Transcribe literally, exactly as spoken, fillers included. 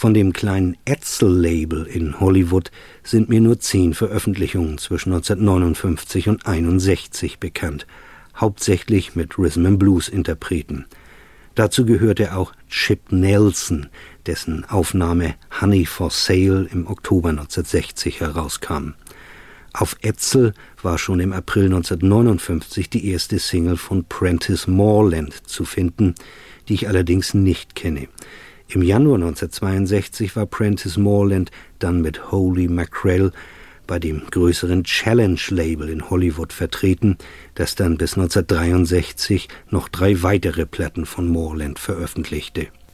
Von dem kleinen Edsel-Label in Hollywood sind mir nur zehn Veröffentlichungen zwischen neunzehnhundertneunundfünfzig und einundsechzig bekannt, hauptsächlich mit Rhythm-and-Blues-Interpreten. Dazu gehörte auch Chip Nelson, dessen Aufnahme Honey for Sale im Oktober neunzehnhundertsechzig herauskam. Auf Edsel war schon im April neunzehnhundertneunundfünfzig die erste Single von Prentice Moreland zu finden, die ich allerdings nicht kenne. Im Januar neunzehnhundertzweiundsechzig war Prentice Moreland dann mit Holy Mackerel bei dem größeren Challenge-Label in Hollywood vertreten, das dann bis neunzehnhundertdreiundsechzig noch drei weitere Platten von Moreland veröffentlichte.